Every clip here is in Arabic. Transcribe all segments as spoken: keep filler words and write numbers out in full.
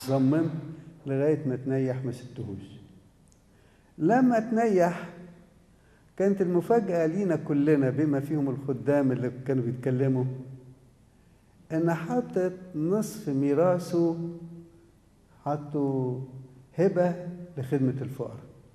صممت لغاية ما تنيح ما سبتهوش. لما تنيح كانت المفاجأة لينا كلنا بما فيهم الخدام اللي كانوا بيتكلموا إن حطت نصف ميراثه حطوا هبة لخدمة الفقراء.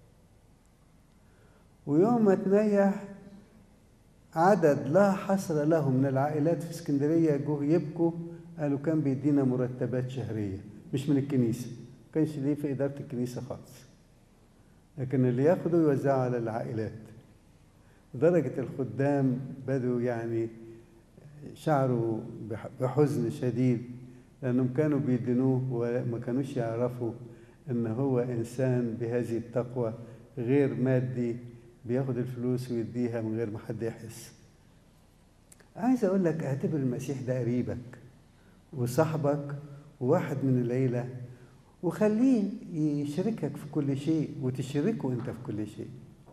ويوم ما تنيح عدد لا حصر له من العائلات في اسكندرية جوه يبكوا، قالوا كان بيدينا مرتبات شهرية مش من الكنيسة، ما كانش ليه في إدارة الكنيسة خالص، لكن اللي ياخدوا يوزعوا على العائلات. لدرجة الخدام بدوا يعني شعروا بحزن شديد لأنهم كانوا بيدينوه وما كانوش يعرفوا إن هو إنسان بهذه التقوى غير مادي، بياخد الفلوس ويديها من غير ما حد يحس. عايز أقول لك اعتبر المسيح ده قريبك وصاحبك وواحد من العيلة، وخليه يشاركك في كل شيء وتشاركه أنت في كل شيء.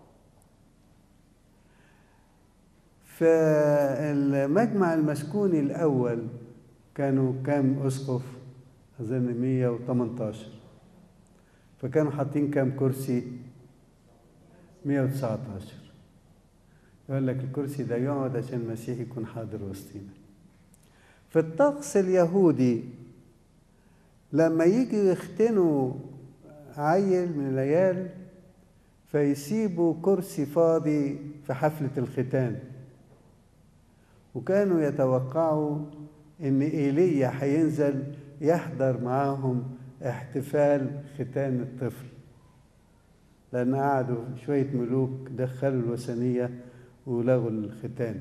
فالمجمع المسكوني الأول كانوا كام أسقف؟ أظن مية وتمنتاشر، فكانوا حاطين كام كرسي؟ مية وتسعتاشر. يقول لك الكرسي ده يقعد عشان المسيح يكون حاضر وسطينا. في الطقس اليهودي لما يجي يختنوا عيل من العيال فيسيبوا كرسي فاضي في حفلة الختان، وكانوا يتوقعوا إن إيليا هينزل يحضر معاهم احتفال ختان الطفل، لأن قعدوا شوية ملوك دخلوا الوثنية ولغوا الختان.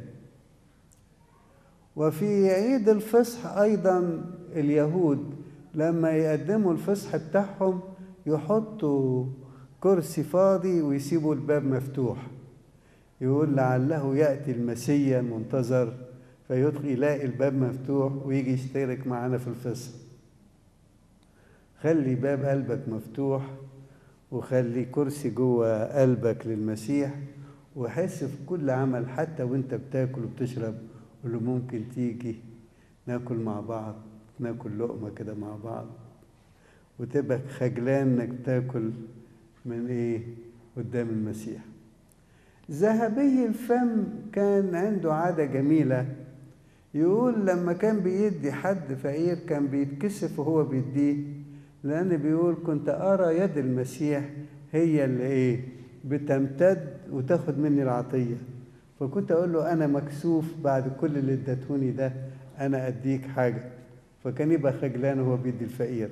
وفي عيد الفصح أيضا اليهود لما يقدموا الفصح بتاعهم يحطوا كرسي فاضي ويسيبوا الباب مفتوح، يقول لعله يأتي المسيح المنتظر فيدخل يلاقي الباب مفتوح ويجي يشترك معنا في الفصح. خلي باب قلبك مفتوح وخلي كرسي جوه قلبك للمسيح، وحس في كل عمل حتى وانت بتاكل وبتشرب قول له ممكن تيجي ناكل مع بعض، ناكل لقمة كده مع بعض، وتبقى خجلان انك تاكل من ايه قدام المسيح. ذهبي الفم كان عنده عادة جميلة، يقول لما كان بيدي حد فقير كان بيتكسف وهو بيديه، لأن بيقول كنت أرى يد المسيح هي اللي إيه بتمتد وتاخد مني العطية، فكنت أقول له أنا مكسوف بعد كل اللي ادتهوني ده أنا أديك حاجة، فكان يبقى خجلان وهو بيدي الفقير.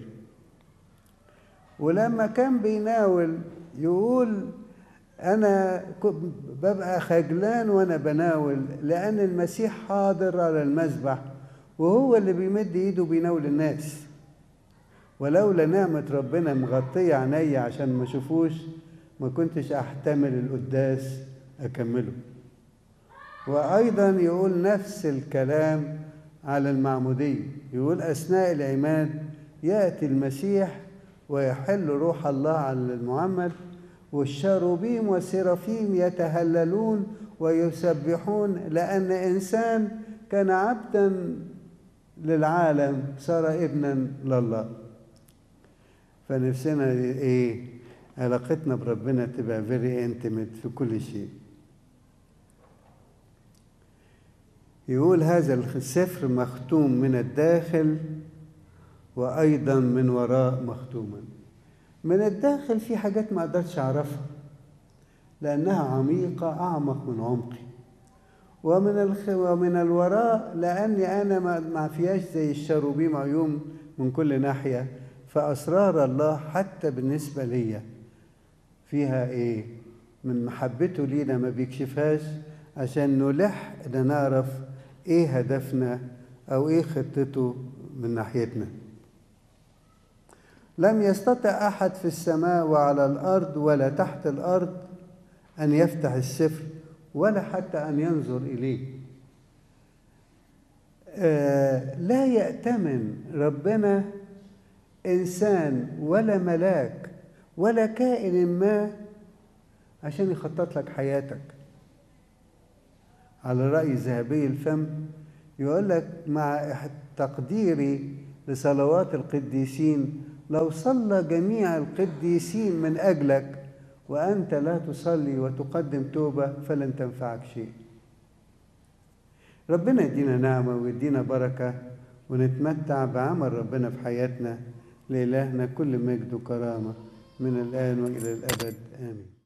ولما كان بيناول يقول أنا ببقى خجلان وأنا بناول لأن المسيح حاضر على المذبح وهو اللي بيمد إيده بيناول الناس، ولولا نعمة ربنا مغطية عيني عشان ما اشوفوش ما كنتش أحتمل القداس أكمله. وأيضا يقول نفس الكلام على المعمودية، يقول أثناء العماد يأتي المسيح ويحل روح الله على المعمد والشاروبيم والسرافيم يتهللون ويسبحون لأن إنسان كان عبدا للعالم صار ابنا لله. فنفسنا إيه علاقتنا بربنا تبقى very intimate في كل شيء. يقول هذا السفر مختوم من الداخل وأيضا من وراء مختوما. من الداخل في حاجات ما أقدرش أعرفها لأنها عميقة أعمق من عمقي، ومن الخ... ومن الوراء لأني أنا ما فيهاش زي الشاروبيم عيون من كل ناحية، فأسرار الله حتى بالنسبة لي فيها إيه من محبته لينا ما بيكشفهاش عشان نلح إن نعرف إيه هدفنا أو إيه خطته من ناحيتنا. لم يستطع أحد في السماء وعلى الأرض ولا تحت الأرض أن يفتح السفر ولا حتى أن ينظر إليه. آه لا يأتمن ربنا إنسان ولا ملاك ولا كائن ما عشان يخطط لك حياتك. على رأي ذهبي الفم يقول لك مع تقديري لصلوات القديسين لو صلى جميع القديسين من أجلك وأنت لا تصلي وتقدم توبة فلن تنفعك شيء. ربنا يدينا نعمة ويدينا بركة ونتمتع بعمل ربنا في حياتنا. لإلهنا كل مجد وكرامة من الآن وإلى الأبد آمين.